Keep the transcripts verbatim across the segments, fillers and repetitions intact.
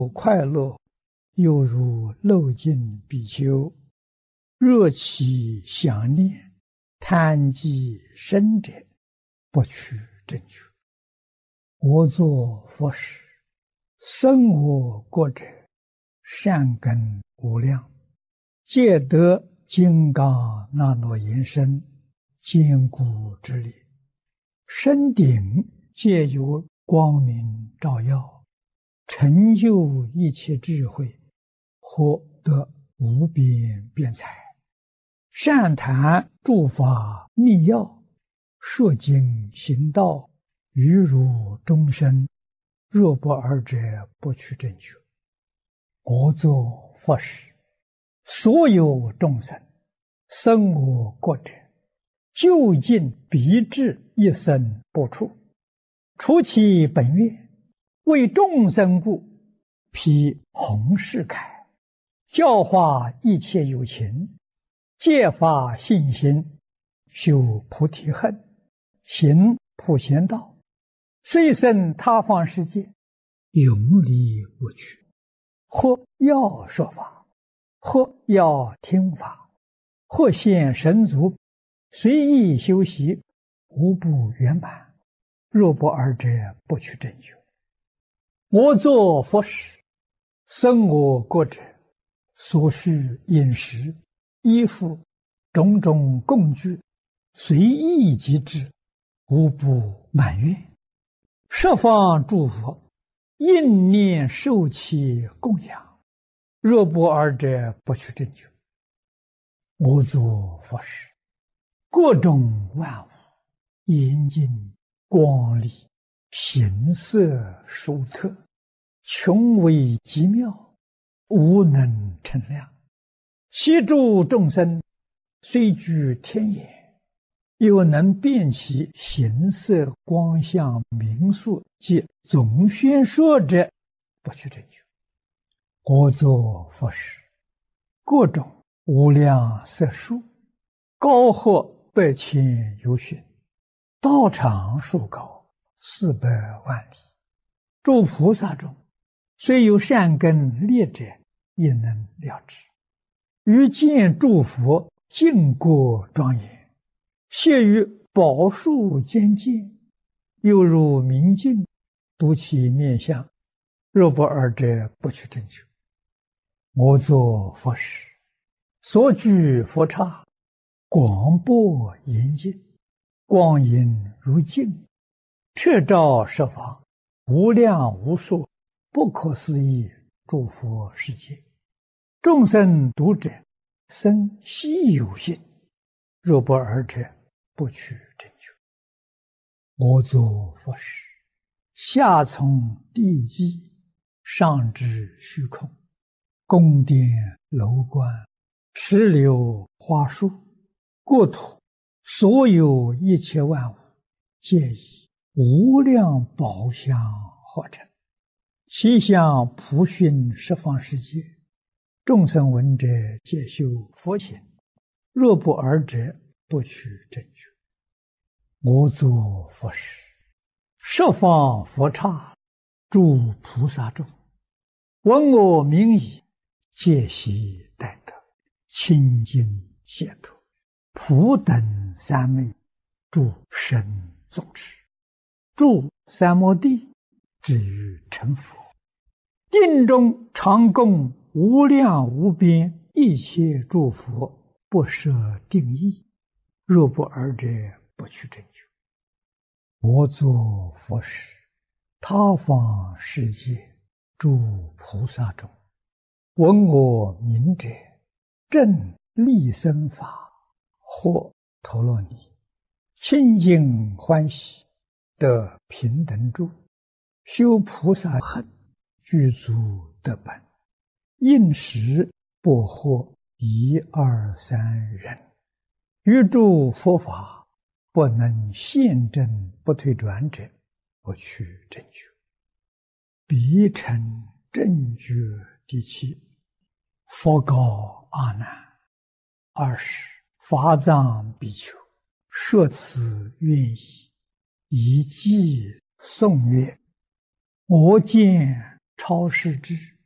快乐，又如漏尽比丘，热其想念，贪即生者，不取正觉。我作佛时，生我国者，善根无量，皆得金刚那罗延伸，坚固之力。身顶皆有光明照耀，成就一切智慧，获得无边辩才。善谈诸法密要，说经行道，于如众生，若不尔者，不取正觉。我作佛时，所有众生生我国者，究竟必至一生不处，除其本愿，为众生故，披弘誓铠，教化一切有情，戒发信心，修菩提恨，行普贤道，虽生他方世界，永离不去。或要说法，或要听法，或现神足，随意修习，无不圆满。若不尔者，不取正觉。我作佛时，生我国者，所需饮食、衣服、种种供具，随意即至，无不满愿。十方诸佛应念受其供养，若不尔者，不取正觉。我作佛时，各种万物严净光丽，形色殊特，穷微极妙，无能称量。其诸众生虽居天眼，又能辨其形色光相名数及总宣说者，不取正觉。我作佛时，各种无量色数，高或百千由旬，道场数高，四百万里。诸菩萨中，虽有善根劣者，也能了知。于见诸佛净国庄严，谢于宝树间见，又如明镜，睹其面相，若不尔者，不取正觉。我作佛时，所居佛刹，广博严净，光影如镜，彻照十方，无量无数，不可思议诸佛世界。众生读者，生希有信，若不尔者，不取正觉。我作佛时，下从地基，上至虚空，宫殿楼观，池流花树，国土所有一切万物，皆以无量宝相化成，其相普熏十方世界。众生闻者，皆修佛行，若不尔者，不取正觉。我作佛时，十方佛刹，诸菩萨众，闻我名已，皆悉待得，清净解脱，普等三昧，诸神众持，住三摩地，至于成佛。定中常供无量无边一切诸佛，不设定义，若不尔者，不取正觉。我作佛时，他方世界诸菩萨中，闻我名者，正利生法，或陀罗尼，清净欢喜，得平等住，修菩萨恨，具足得本，应时不获一二三人，于诸佛法不能现证不退转者，不取正觉。彼成正觉第七。佛告阿难：二十法藏比丘，说此愿已，以偈颂曰：我见超世之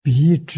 彼之